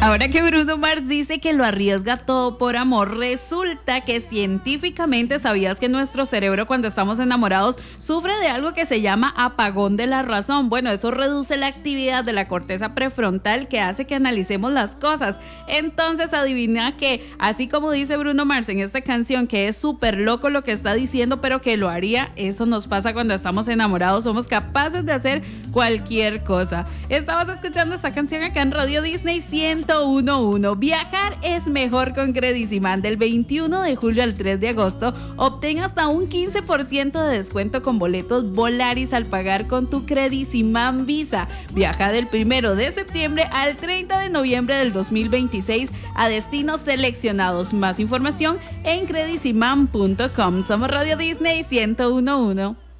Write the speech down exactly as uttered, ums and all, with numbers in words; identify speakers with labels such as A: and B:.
A: Ahora que Bruno Mars dice que lo arriesga todo por amor, resulta que científicamente sabías que nuestro cerebro cuando estamos enamorados sufre de algo que se llama apagón de la razón. Bueno, eso reduce la actividad de la corteza prefrontal que hace que analicemos las cosas. Entonces adivina que, así como dice Bruno Mars en esta canción, que es súper loco lo que está diciendo, pero que lo haría, eso nos pasa cuando estamos enamorados. Somos capaces de hacer cualquier cosa. Estabas escuchando esta canción acá en Radio Disney ciento uno punto uno. Viajar es mejor con Crediciman. Del veintiuno de julio al tres de agosto, obtén hasta un quince por ciento de descuento con boletos Volaris al pagar con tu Crediciman Visa. Viaja del primero de septiembre al treinta de noviembre del dos mil veintiséis a destinos seleccionados. Más información en crediciman punto com. Somos Radio Disney ciento uno punto uno.